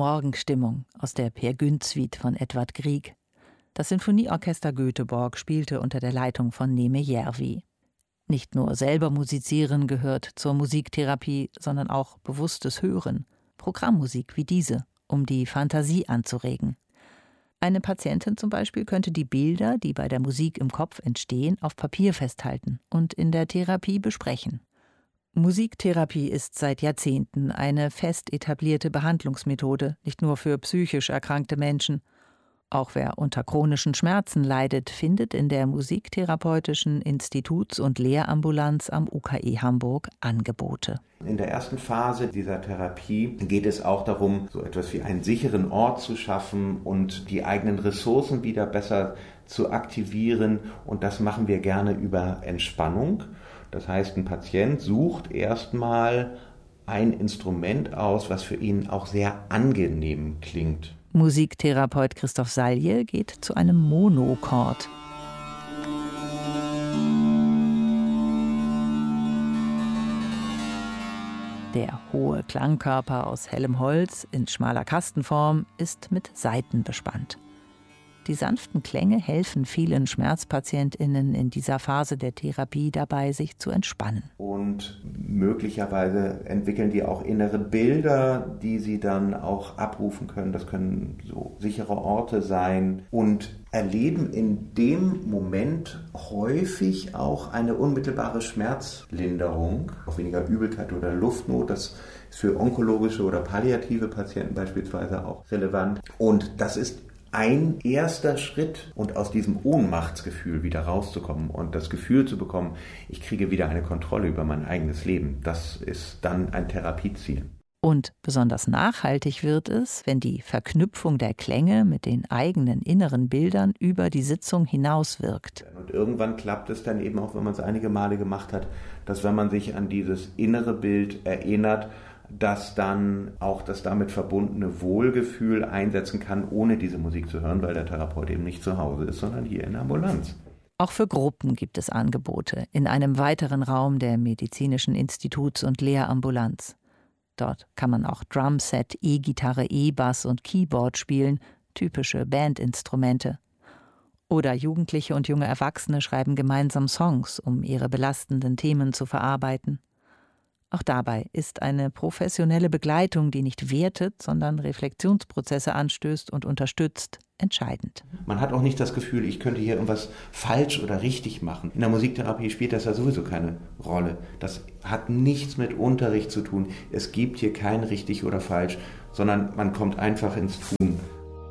Morgenstimmung aus der Peer Gynt-Suite von Edvard Grieg. Das Sinfonieorchester Göteborg spielte unter der Leitung von Neme Järvi. Nicht nur selber musizieren gehört zur Musiktherapie, sondern auch bewusstes Hören, Programmmusik wie diese, um die Fantasie anzuregen. Eine Patientin zum Beispiel könnte die Bilder, die bei der Musik im Kopf entstehen, auf Papier festhalten und in der Therapie besprechen. Musiktherapie ist seit Jahrzehnten eine fest etablierte Behandlungsmethode, nicht nur für psychisch erkrankte Menschen. Auch wer unter chronischen Schmerzen leidet, findet in der Musiktherapeutischen Instituts- und Lehrambulanz am UKE Hamburg Angebote. In der ersten Phase dieser Therapie geht es auch darum, so etwas wie einen sicheren Ort zu schaffen und die eigenen Ressourcen wieder besser zu aktivieren. Und das machen wir gerne über Entspannung. Das heißt, ein Patient sucht erstmal ein Instrument aus, was für ihn auch sehr angenehm klingt. Musiktherapeut Christoph Salje geht zu einem Monochord. Der hohe Klangkörper aus hellem Holz in schmaler Kastenform ist mit Saiten bespannt. Die sanften Klänge helfen vielen SchmerzpatientInnen in dieser Phase der Therapie dabei, sich zu entspannen. Und möglicherweise entwickeln die auch innere Bilder, die sie dann auch abrufen können. Das können so sichere Orte sein und erleben in dem Moment häufig auch eine unmittelbare Schmerzlinderung, auch weniger Übelkeit oder Luftnot. Das ist für onkologische oder palliative Patienten beispielsweise auch relevant. Und das ist ein erster Schritt und aus diesem Ohnmachtsgefühl wieder rauszukommen und das Gefühl zu bekommen, ich kriege wieder eine Kontrolle über mein eigenes Leben. Das ist dann ein Therapieziel. Und besonders nachhaltig wird es, wenn die Verknüpfung der Klänge mit den eigenen inneren Bildern über die Sitzung hinaus wirkt. Und irgendwann klappt es dann eben auch, wenn man es einige Male gemacht hat, dass wenn man sich an dieses innere Bild erinnert, dass dann auch das damit verbundene Wohlgefühl einsetzen kann, ohne diese Musik zu hören, weil der Therapeut eben nicht zu Hause ist, sondern hier in der Ambulanz. Auch für Gruppen gibt es Angebote in einem weiteren Raum der Medizinischen Instituts- und Lehrambulanz. Dort kann man auch Drumset, E-Gitarre, E-Bass und Keyboard spielen, typische Bandinstrumente. Oder Jugendliche und junge Erwachsene schreiben gemeinsam Songs, um ihre belastenden Themen zu verarbeiten. Auch dabei ist eine professionelle Begleitung, die nicht wertet, sondern Reflexionsprozesse anstößt und unterstützt, entscheidend. Man hat auch nicht das Gefühl, ich könnte hier irgendwas falsch oder richtig machen. In der Musiktherapie spielt das ja sowieso keine Rolle. Das hat nichts mit Unterricht zu tun. Es gibt hier kein richtig oder falsch, sondern man kommt einfach ins Tun.